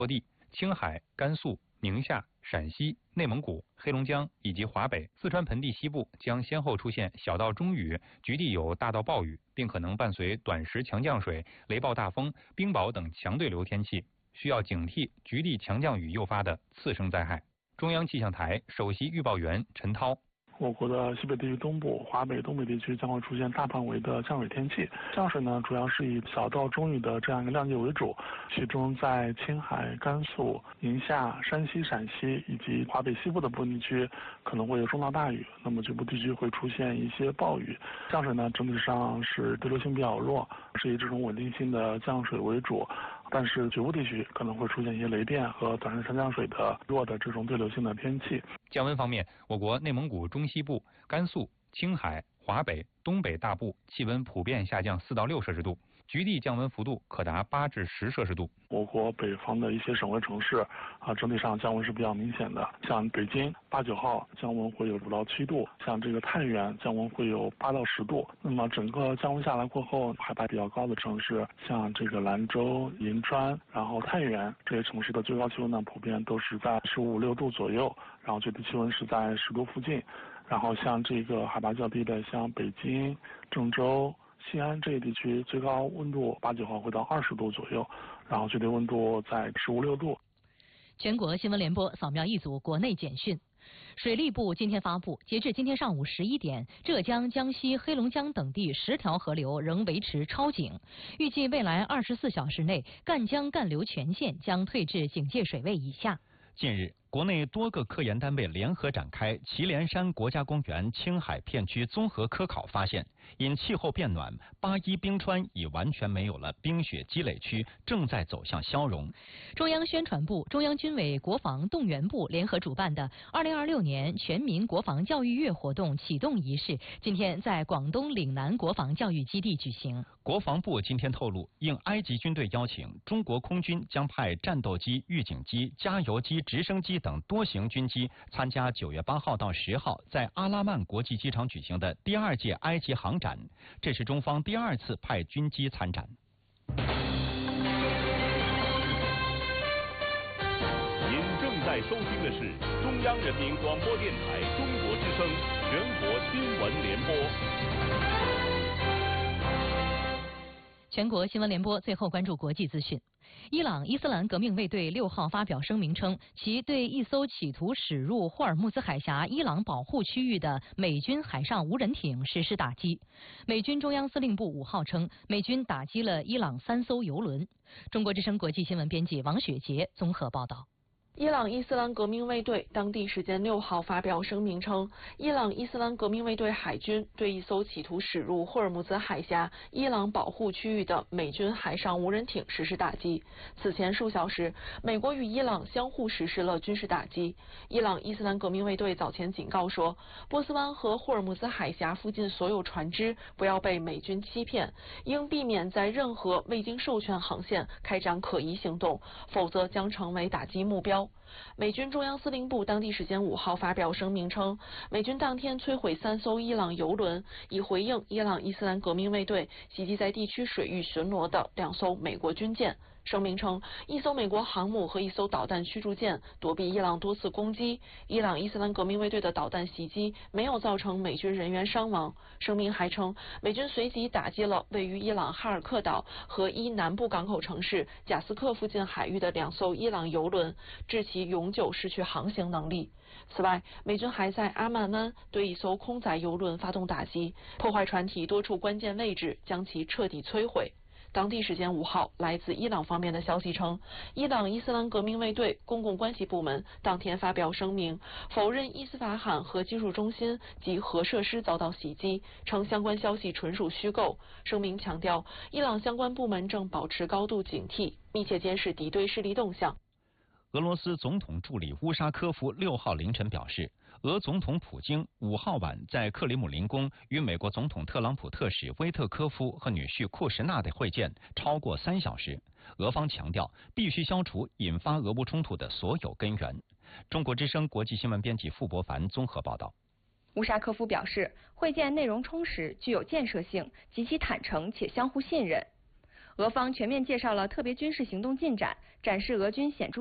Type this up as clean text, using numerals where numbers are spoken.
落地，青海、甘肃、宁夏、陕西、内蒙古、黑龙江以及华北、四川盆地西部将先后出现小到中雨，局地有大到暴雨，并可能伴随短时强降水、雷暴大风、冰雹等强对流天气，需要警惕局地强降雨诱发的次生灾害。中央气象台首席预报员陈涛。 我国的西北地区东部、华北、东北地区将会出现大范围的降水天气。降水呢，主要是以小到中雨的这样一个量级为主，其中在青海、甘肃、宁夏、山西、陕西以及华北西部的部分地区可能会有中到大雨，那么局部地区会出现一些暴雨。降水呢，整体上是对流性比较弱，是以这种稳定性的降水为主。但是局部地区可能会出现一些雷电和短时强降水的弱的这种对流性的天气。 降温方面，我国内蒙古中西部、甘肃、青海、华北、东北大部气温普遍下降4到6摄氏度，局地降温幅度可达8至10摄氏度。 我国北方的一些省会城市整体上降温是比较明显的，像北京8、9号降温会有5到7度，像这个太原降温会有8到10度。那么整个降温下来过后，海拔比较高的城市，像这个兰州、银川，然后太原这些城市的最高气温呢，普遍都是在15、16度左右，然后最低气温是在10度附近。然后像这个海拔较低的，像北京、郑州、西安这些地区，最高温度8、9号会到20度左右，然后最低温度在15、16度。 全国新闻联播扫描一组国内简讯。水利部今天发布，截至今天上午11点，浙江、江西、黑龙江等地10条河流仍维持超警，预计未来24小时内，赣江干流全线将退至警戒水位以下。 近日，国内多个科研单位联合展开祁连山国家公园青海片区综合科考，发现因气候变暖，八一冰川已完全没有了冰雪积累区，正在走向消融。 中央宣传部、中央军委国防动员部联合主办的2026年全民国防教育月活动启动仪式，今天在广东岭南国防教育基地举行。 国防部今天透露，应埃及军队邀请，中国空军将派战斗机、预警机、加油机、直升机等多型军机参加9月8号到10号在阿拉曼国际机场举行的第2届埃及航展，这是中方第2次派军机参展。 您正在收听的是中央人民广播电台中国之声全国新闻联播。 全国新闻联播最后关注国际资讯。伊朗伊斯兰革命卫队6号发表声明称，其对一艘企图驶入霍尔木兹海峡伊朗保护区域的美军海上无人艇实施打击。美军中央司令部5号称，美军打击了伊朗3艘油轮。中国之声国际新闻编辑王雪杰综合报道。 伊朗伊斯兰革命卫队当地时间6号发表声明称，伊朗伊斯兰革命卫队海军对一艘企图驶入霍尔木兹海峡伊朗保护区域的美军海上无人艇实施打击。此前数小时，美国与伊朗相互实施了军事打击。伊朗伊斯兰革命卫队早前警告说，波斯湾和霍尔木兹海峡附近所有船只不要被美军欺骗，应避免在任何未经授权航线开展可疑行动，否则将成为打击目标。美军中央司令部当地时间5号发表声明称，美军当天摧毁3艘伊朗油轮，以回应伊朗伊斯兰革命卫队袭击在地区水域巡逻的2艘美国军舰。声明称，一艘美国航母和一艘导弹驱逐舰躲避伊朗多次攻击，伊朗伊斯兰革命卫队的导弹袭击没有造成美军人员伤亡。声明还称，美军随即打击了位于伊朗哈尔克岛和伊南部港口城市贾斯克附近海域的2艘伊朗油轮，致其永久失去航行能力。此外，美军还在阿曼湾对一艘空载油轮发动打击，破坏船体多处关键位置，将其彻底摧毁。当地时间5号，来自伊朗方面的消息称，伊朗伊斯兰革命卫队公共关系部门当天发表声明，否认伊斯法罕核技术中心及核设施遭到袭击，称相关消息纯属虚构。声明强调，伊朗相关部门正保持高度警惕，密切监视敌对势力动向。 俄罗斯总统助理乌沙科夫6号凌晨表示，俄总统普京5号晚在克里姆林宫与美国总统特朗普特使威特科夫和女婿库什纳的会见超过3小时。俄方强调，必须消除引发俄乌冲突的所有根源。中国之声国际新闻编辑傅博凡综合报道。 乌沙科夫表示，会见内容充实，具有建设性，极其坦诚且相互信任。 俄方全面介绍了特别军事行动进展，展示俄军显著